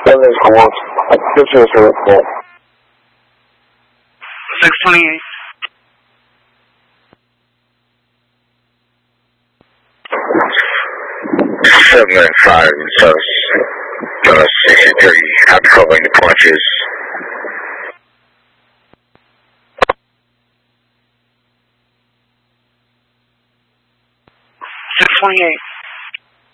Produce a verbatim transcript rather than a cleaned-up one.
That is cool. This is really cool. six twenty-eight. seven nine five, so uh, sixty-three, I'm covering the punches. six twenty-eight.